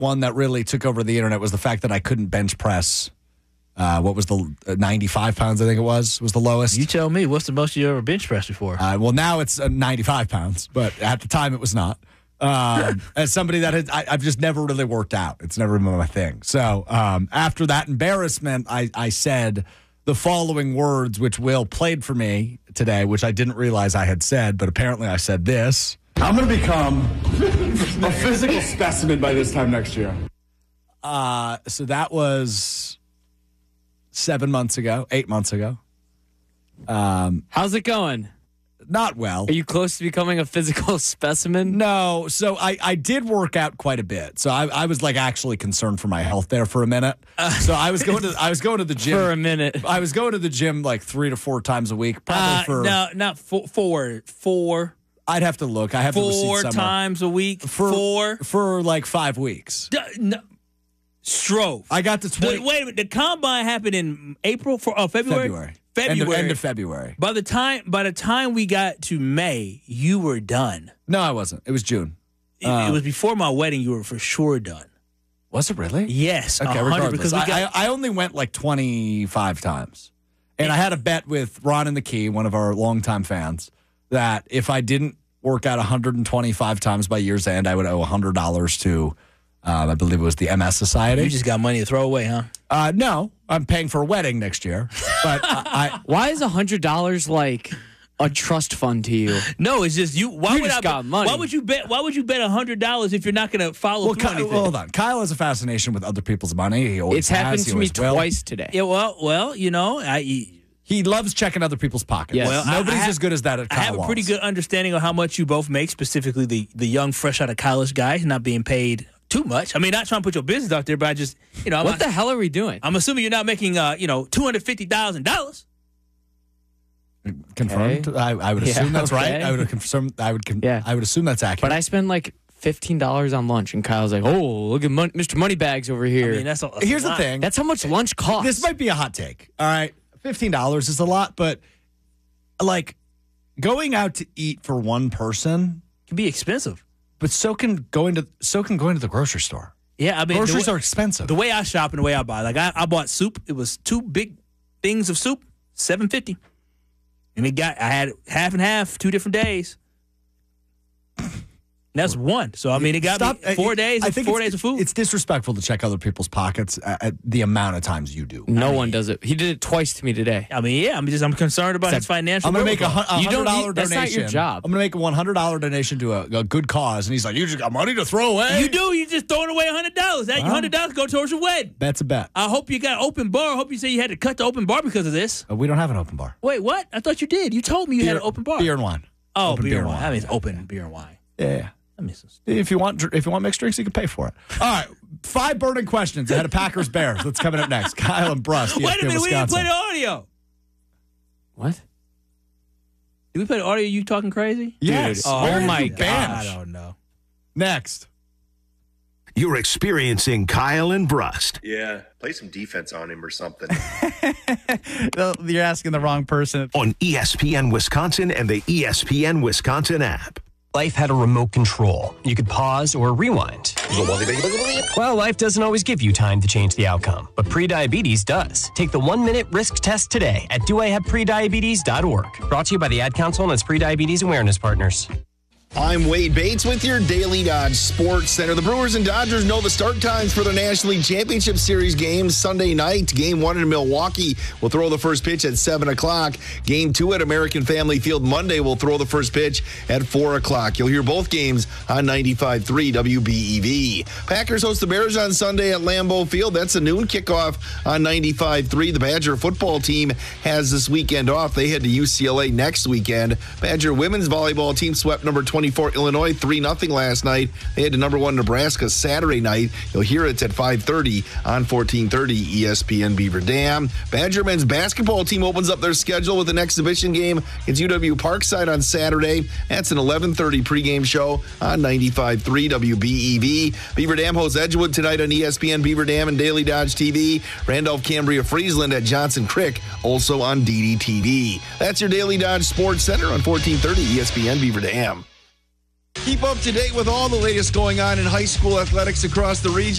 one that really took over the internet was the fact that I couldn't bench press. What was the 95 pounds, I think it was the lowest. You tell me, what's the most you ever bench pressed before? Well, now it's 95 pounds, but at the time it was not. As somebody that I've just never really worked out. It's never been my thing. So after that embarrassment, I said the following words, which Will played for me today, which I didn't realize I had said, but apparently I said this. I'm going to become a physical specimen by this time next year. So that was 8 months ago. How's it going? Not well. Are you close to becoming a physical specimen? No. So I did work out quite a bit. So I was like actually concerned for my health there for a minute. So I was going to the gym for a minute. I was going to the gym like 3 to 4 times a week. Probably for no, not four. I'd have to look. I have the receipt somewhere. 4 times a week. For like 5 weeks. No. Strove. I got to 20. Wait a minute. The combine happened in April February. February. End of February. By the time we got to May, you were done. No, I wasn't. It was June. It was before my wedding. You were for sure done. Was it really? Yes. Okay, 100, regardless. I only went like 25 times. And I had a bet with Ron and the Key, one of our longtime fans, that if I didn't work out 125 times by year's end, I would owe $100 to, I believe it was the MS Society. You just got money to throw away, huh? No, I'm paying for a wedding next year. But why is $100 like a trust fund to you? No, it's just you. Why would you bet $100 if you're not going to follow through anything? Hold on. Kyle has a fascination with other people's money. He always It's happened to me twice today. Yeah, well, you know, he loves checking other people's pockets. Yes. Well, nobody's as good as that at Kyle. I have a pretty good understanding of how much you both make, specifically the young, fresh out of college guy not being paid too much. I mean, not trying to put your business out there, but I just, what the hell are we doing? I'm assuming you're not making, $250,000. Confirmed. Okay. I would assume that's right. I would confirm. I would assume that's accurate. But I spend like $15 on lunch, and Kyle's like, "Oh, look at Mr. Moneybags over here." I mean, that's here's the thing. That's how much lunch costs. This might be a hot take. All right, $15 is a lot, but like going out to eat for one person can be expensive. But so can going to the grocery store. Yeah, I mean, groceries are expensive. The way I shop and the way I buy, like I bought soup. It was 2 big things of soup, $7.50, and I had half and half, 2 different days. That's one. So, I mean, it got me 4 days. I think 4 days of food. It's disrespectful to check other people's pockets at the amount of times you do. No one does it. He did it twice to me today. I mean, yeah. I'm concerned about his financial. I'm going to make a $100 donation. That's not your job. I'm going to make a $100 donation to a good cause, and he's like, "You just got money to throw away." You do. You just throwing away $100. That $100 go towards your wedding. That's a bet. I hope you got an open bar. I hope you say you had to cut the open bar because of this. We don't have an open bar. Wait, what? I thought you did. You told me you had an open bar. Beer and wine. Oh, beer and wine. That means open beer and wine. Yeah. If you want mixed drinks, you can pay for it. All right, 5 burning questions ahead of Packers Bears. That's coming up next. Kyle and Brust. Wait a minute, we didn't play the audio. What? Did we play the audio? You talking crazy? Yes. Oh my God! I don't know. Next. You're experiencing Kyle and Brust. Yeah, play some defense on him or something. You're asking the wrong person. On ESPN Wisconsin and the ESPN Wisconsin app. Life had a remote control. You could pause or rewind. Well, life doesn't always give you time to change the outcome, but prediabetes does. Take the 1-minute risk test today at doihaveprediabetes.org. Brought to you by the Ad Council and its prediabetes awareness partners. I'm Wade Bates with your Daily Dodge Sports Center. The Brewers and Dodgers know the start times for their National League Championship Series games Sunday night. Game 1 in Milwaukee will throw the first pitch at 7 o'clock. Game 2 at American Family Field Monday will throw the first pitch at 4 o'clock. You'll hear both games on 95.3 WBEV. Packers host the Bears on Sunday at Lambeau Field. That's a noon kickoff on 95.3. The Badger football team has this weekend off. They head to UCLA next weekend. Badger women's volleyball team swept number 24 Illinois 3-0 last night. They had to number 1 Nebraska Saturday night. You'll hear it at 5:30 on 1430 ESPN Beaver Dam. Badger men's basketball team opens up their schedule with an exhibition game against UW Parkside on Saturday. That's an 11:30 pregame show on 95.3 WBEV. Beaver Dam hosts Edgewood tonight on ESPN Beaver Dam and Daily Dodge TV. Randolph Cambria Friesland at Johnson Crick, also on DDTV. That's your Daily Dodge Sports Center on 1430 ESPN Beaver Dam. Keep up to date with all the latest going on in high school athletics across the region.